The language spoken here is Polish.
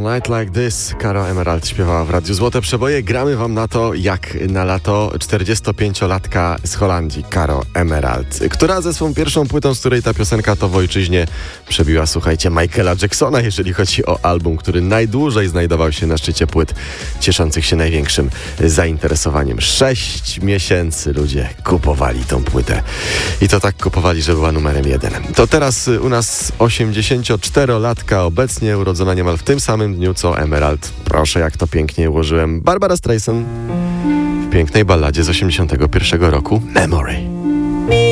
Night Like This. Caro Emerald śpiewała w Radiu Złote Przeboje. Gramy wam na to, jak na lato 45-latka z Holandii, Caro Emerald, która ze swą pierwszą płytą, z której ta piosenka to w ojczyźnie, przebiła, słuchajcie, Michaela Jacksona, jeżeli chodzi o album, który najdłużej znajdował się na szczycie płyt, cieszących się największym zainteresowaniem. 6 miesięcy ludzie kupowali tą płytę. I to tak kupowali, że była numerem 1. To teraz u nas 84-latka, obecnie urodzona niemal w tym samym dniu co Emerald. Proszę, jak to pięknie ułożyłem. Barbara Streisand w pięknej balladzie z 81 roku Memory.